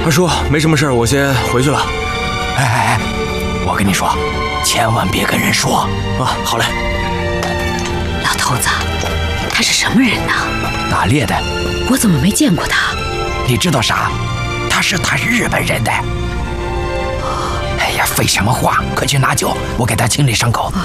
大叔，没什么事儿，我先回去了。 哎，我跟你说，千万别跟人说啊！好嘞。 老头子，他是什么人呢？ 打猎的。 我怎么没见过他？ 你知道啥？他是日本人的。哎呀，废什么话，快去拿酒，我给他清理伤口。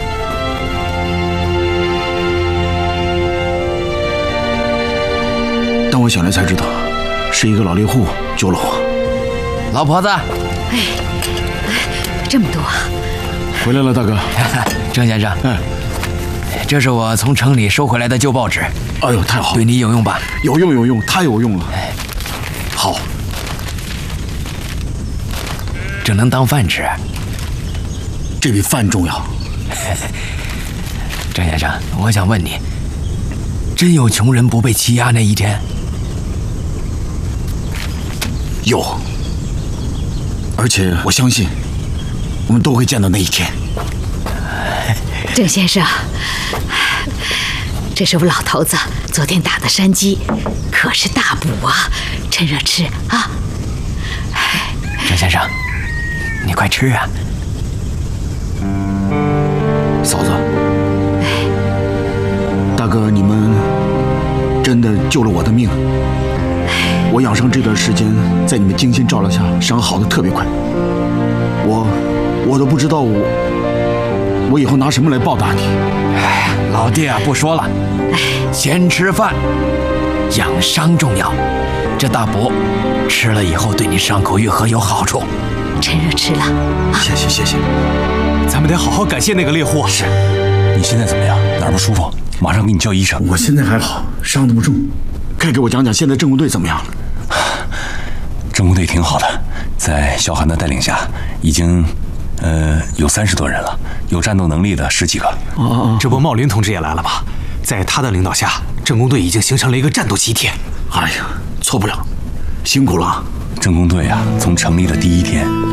但我醒来才知道，是一个老猎户救了我。 老婆子， 这么多啊！ 回来了，大哥。 郑先生，这是我从城里收回来的旧报纸。 哎呦，太好了， 对你有用吧？ 有用，太有用了。好， 这能当饭吃， 这比饭重要。 郑先生，我想问你，真有穷人不被欺压那一天？ 有，而且我相信，我们都会见到那一天。 郑先生，这是我老头子昨天打的山鸡，可是大补啊，趁热吃啊！ 郑先生，你快吃啊！ 嫂子，大哥，你们真的救了我的命。我养伤这段时间，在你们精心照料下，伤好的特别快。我都不知道我以后拿什么来报答你。 哎，老弟啊，不说了，先吃饭，养伤重要。这大补吃了以后，对你伤口愈合有好处。 趁热吃了啊！ 谢谢。 咱们得好好感谢那个猎户。 是。 你现在怎么样？哪儿不舒服？马上给你叫医生。 我现在还好，伤得不重。快给我讲讲现在政工队怎么样了？ 政工队挺好的，在小韩的带领下，已经有30多人了，有战斗能力的10几个。 这不茂林同志也来了吗？在他的领导下，政工队已经形成了一个战斗集体。 哎呀，错不了，辛苦了。 政工队啊，从成立的第一天